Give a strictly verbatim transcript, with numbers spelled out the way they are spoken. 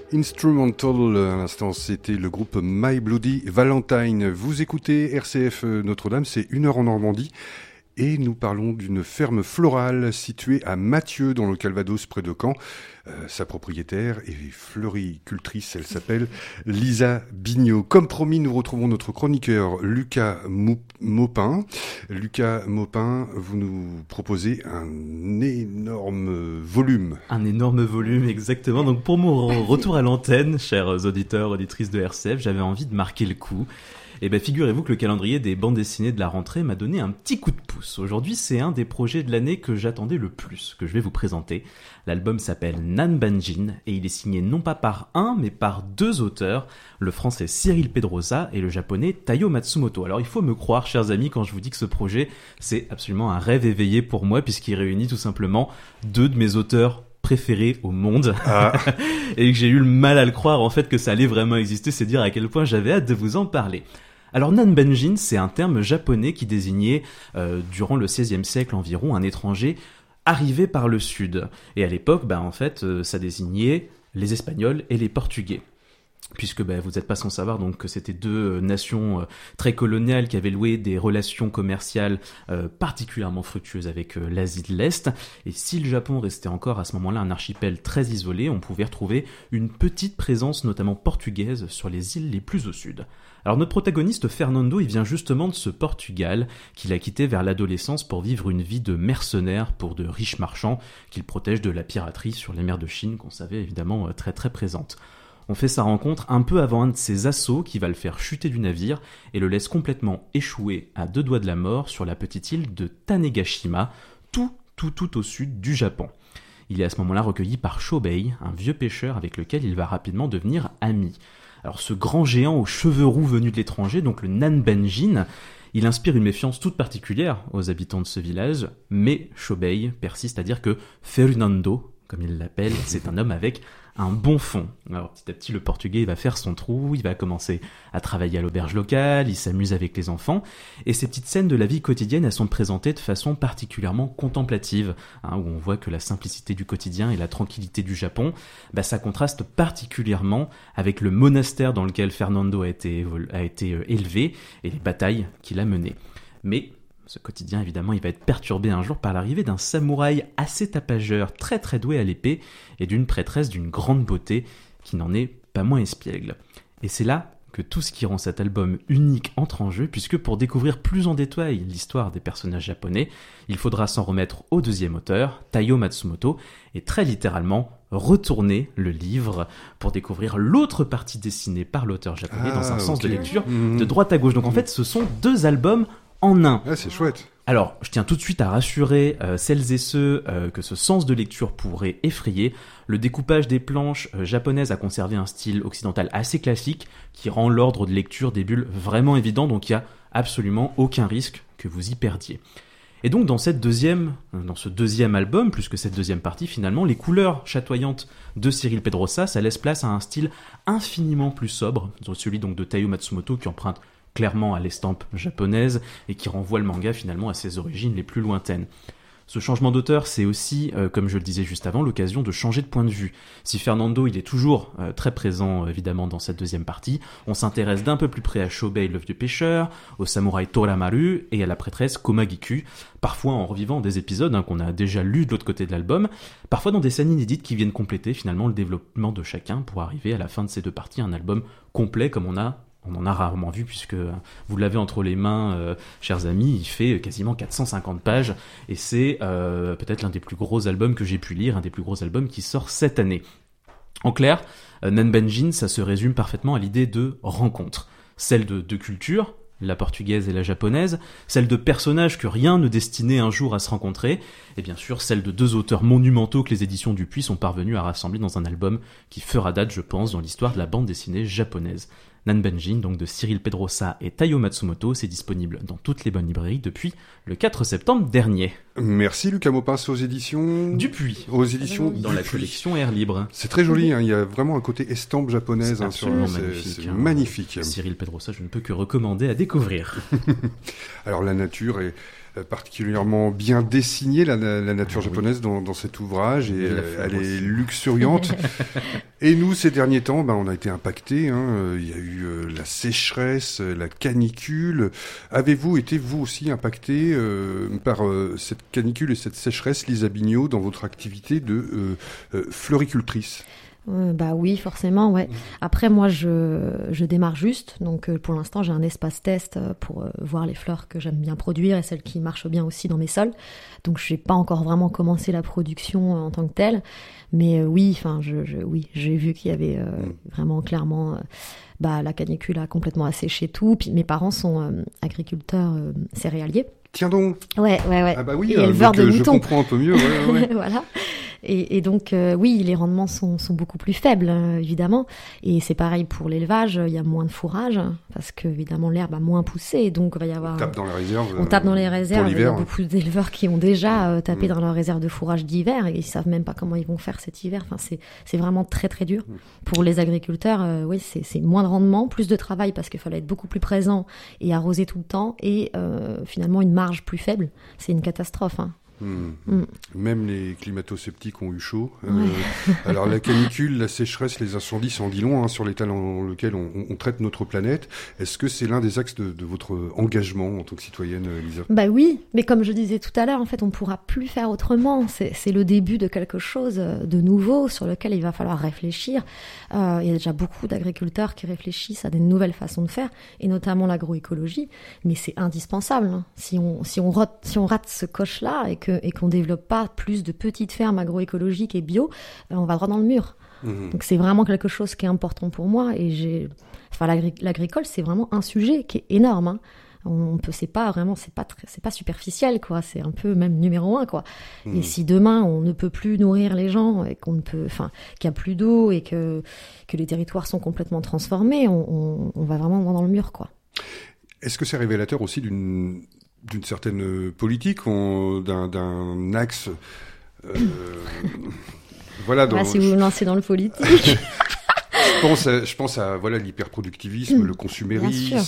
Instrumental, à l'instant, c'était le groupe My Bloody Valentine. Vous écoutez R C F Notre-Dame, c'est une heure en Normandie. Et nous parlons d'une ferme florale située à Mathieu, dans le Calvados, près de Caen. Euh, sa propriétaire est floricultrice, elle s'appelle Lisa Bignot. Comme promis, nous retrouvons notre chroniqueur Lucas Maupin. Lucas Maupin, vous nous proposez un énorme volume. Un énorme volume, exactement. Donc pour mon retour à l'antenne, chers auditeurs, auditrices de R C F, j'avais envie de marquer le coup. Et ben figurez-vous que le calendrier des bandes dessinées de la rentrée m'a donné un petit coup de pouce. Aujourd'hui, c'est un des projets de l'année que j'attendais le plus, que je vais vous présenter. L'album s'appelle Nanbanjin et il est signé non pas par un, mais par deux auteurs, le français Cyril Pedrosa et le japonais Taiyo Matsumoto. Alors il faut me croire, chers amis, quand je vous dis que ce projet, c'est absolument un rêve éveillé pour moi, puisqu'il réunit tout simplement deux de mes auteurs préféré au monde. Ah. Et que j'ai eu le mal à le croire en fait que ça allait vraiment exister, c'est dire à quel point j'avais hâte de vous en parler. Alors Nanbanjin, c'est un terme japonais qui désignait euh, durant le seizième siècle environ un étranger arrivé par le sud. Et à l'époque, bah en fait, euh, ça désignait les Espagnols et les Portugais. Puisque bah, vous n'êtes pas sans savoir donc que c'était deux euh, nations euh, très coloniales qui avaient loué des relations commerciales euh, particulièrement fructueuses avec euh, l'Asie de l'Est. Et si le Japon restait encore à ce moment-là un archipel très isolé, on pouvait retrouver une petite présence notamment portugaise sur les îles les plus au sud. Alors notre protagoniste Fernando, il vient justement de ce Portugal qu'il a quitté vers l'adolescence pour vivre une vie de mercenaire pour de riches marchands qu'il protège de la piraterie sur les mers de Chine qu'on savait évidemment euh, très très présente. On fait sa rencontre un peu avant un de ses assauts qui va le faire chuter du navire et le laisse complètement échouer à deux doigts de la mort sur la petite île de Tanegashima, tout, tout, tout au sud du Japon. Il est à ce moment-là recueilli par Shobei, un vieux pêcheur avec lequel il va rapidement devenir ami. Alors ce grand géant aux cheveux roux venu de l'étranger, donc le Nanbanjin, il inspire une méfiance toute particulière aux habitants de ce village, mais Shobei persiste à dire que Fernando, comme il l'appelle, c'est un homme avec un bon fond. Alors petit à petit, le portugais il va faire son trou, il va commencer à travailler à l'auberge locale, il s'amuse avec les enfants, et ces petites scènes de la vie quotidienne, elles sont présentées de façon particulièrement contemplative, hein, où on voit que la simplicité du quotidien et la tranquillité du Japon, bah, ça contraste particulièrement avec le monastère dans lequel Fernando a été, a été euh, élevé, et les batailles qu'il a menées. Mais ce quotidien, évidemment, il va être perturbé un jour par l'arrivée d'un samouraï assez tapageur, très très doué à l'épée, et d'une prêtresse d'une grande beauté, qui n'en est pas moins espiègle. Et c'est là que tout ce qui rend cet album unique entre en jeu, puisque pour découvrir plus en détail l'histoire des personnages japonais, il faudra s'en remettre au deuxième auteur, Taiyo Matsumoto, et très littéralement retourner le livre pour découvrir l'autre partie dessinée par l'auteur japonais ah, dans un okay. sens de lecture mmh. de droite à gauche. Donc en fait, ce sont deux albums en un. Ah, c'est chouette. Alors, je tiens tout de suite à rassurer euh, celles et ceux euh, que ce sens de lecture pourrait effrayer. Le découpage des planches euh, japonaises a conservé un style occidental assez classique qui rend l'ordre de lecture des bulles vraiment évident, donc il n'y a absolument aucun risque que vous y perdiez. Et donc dans cette deuxième, dans ce deuxième album, plus que cette deuxième partie, finalement, les couleurs chatoyantes de Cyril Pedrosa, ça laisse place à un style infiniment plus sobre, celui donc de Taiyo Matsumoto qui emprunte clairement à l'estampe japonaise et qui renvoie le manga finalement à ses origines les plus lointaines. Ce changement d'auteur, c'est aussi, euh, comme je le disais juste avant, l'occasion de changer de point de vue. Si Fernando, il est toujours euh, très présent évidemment dans cette deuxième partie, on s'intéresse d'un peu plus près à Shobei, le vieux pêcheur, au samouraï Toramaru et à la prêtresse Komagiku, parfois en revivant des épisodes hein, qu'on a déjà lus de l'autre côté de l'album, parfois dans des scènes inédites qui viennent compléter finalement le développement de chacun pour arriver à la fin de ces deux parties, un album complet comme on a On en a rarement vu puisque vous l'avez entre les mains, euh, chers amis, il fait quasiment quatre cent cinquante pages et c'est euh, peut-être l'un des plus gros albums que j'ai pu lire, un des plus gros albums qui sort cette année. En clair, euh, Nanbanjin, ça se résume parfaitement à l'idée de rencontre, celle de deux cultures, la portugaise et la japonaise, celle de personnages que rien ne destinait un jour à se rencontrer, et bien sûr celle de deux auteurs monumentaux que les éditions Dupuis sont parvenus à rassembler dans un album qui fera date, je pense, dans l'histoire de la bande dessinée japonaise. Nanbanjin, donc de Cyril Pedrosa et Taiyo Matsumoto, c'est disponible dans toutes les bonnes librairies depuis le quatre septembre dernier. Merci Lucas Maupin, aux éditions Dupuis. Aux éditions dans Dupuis. La collection Air Libre. C'est très joli, hein, il y a vraiment un côté estampe japonaise. C'est hein, absolument sur, magnifique. C'est, c'est hein. magnifique. Cyril Pedrosa, je ne peux que recommander à découvrir. Alors la nature est particulièrement bien dessinée, la, la nature ah, japonaise, oui. dans, dans cet ouvrage, et euh, elle aussi. est luxuriante. Et nous, ces derniers temps, ben, on a été impactés. Hein. Il y a eu euh, la sécheresse, la canicule. Avez-vous été, vous aussi, impacté euh, par euh, cette canicule et cette sécheresse, Lisa Bignot, dans votre activité de euh, euh, floricultrice ? Euh, bah oui, forcément, ouais. Après, moi, je, je démarre juste. Donc, euh, pour l'instant, j'ai un espace test pour euh, voir les fleurs que j'aime bien produire et celles qui marchent bien aussi dans mes sols. Donc, je n'ai pas encore vraiment commencé la production euh, en tant que telle. Mais euh, oui, enfin, je, je, oui, j'ai vu qu'il y avait euh, vraiment clairement... Euh, bah, la canicule a complètement asséché tout. Puis mes parents sont euh, agriculteurs euh, céréaliers. Tiens donc. Ouais, ouais, ouais. Ah bah oui, et euh, éleveurs donc, de euh, je moutons. comprends un peu mieux. Ouais, ouais. Voilà. Et, et donc, euh, oui, les rendements sont, sont beaucoup plus faibles, euh, évidemment. Et c'est pareil pour l'élevage, il y a moins de fourrage, parce que, évidemment, l'herbe a moins poussé, donc il va y avoir... On tape dans les réserves. On tape dans les réserves, pour il y a l'hiver. beaucoup d'éleveurs qui ont déjà euh, tapé mmh. dans leurs réserves de fourrage d'hiver, et ils savent même pas comment ils vont faire cet hiver. Enfin, c'est, c'est vraiment très, très dur. Mmh. Pour les agriculteurs, euh, oui, c'est, c'est moins de rendement, plus de travail, parce qu'il fallait être beaucoup plus présent et arroser tout le temps, et euh, finalement, une marge plus faible. C'est une catastrophe, hein. Mmh. Mmh. Même les climato-sceptiques ont eu chaud. Ouais. Euh, alors la canicule, la sécheresse, les incendies, ça en dit long hein, sur l'état dans lequel on, on traite notre planète. Est-ce que c'est l'un des axes de, de votre engagement en tant que citoyenne, Lisa ? Bah oui, mais comme je disais tout à l'heure, en fait, on pourra plus faire autrement. C'est, c'est le début de quelque chose de nouveau sur lequel il va falloir réfléchir. Euh, il y a déjà beaucoup d'agriculteurs qui réfléchissent à des nouvelles façons de faire, et notamment l'agroécologie. Mais c'est indispensable. Hein. Si on si on rate, si on rate ce coche-là et que et qu'on développe pas plus de petites fermes agroécologiques et bio, euh, on va droit dans le mur. Mmh. Donc c'est vraiment quelque chose qui est important pour moi, et j'ai, enfin l'agri- l'agricole c'est vraiment un sujet qui est énorme. Hein. On peut, c'est pas vraiment, c'est pas très, c'est pas superficiel quoi. C'est un peu même numéro un quoi. Mmh. Et si demain on ne peut plus nourrir les gens et qu'on ne peut, enfin qu'il y a plus d'eau et que que les territoires sont complètement transformés, on, on, on va vraiment droit dans le mur quoi. Est-ce que c'est révélateur aussi d'une d'une certaine politique, on, d'un, d'un axe, euh, voilà. Dans, ah, si vous vous lancez dans le politique. je pense, à, je pense à voilà l'hyperproductivisme, mmh, le consumérisme,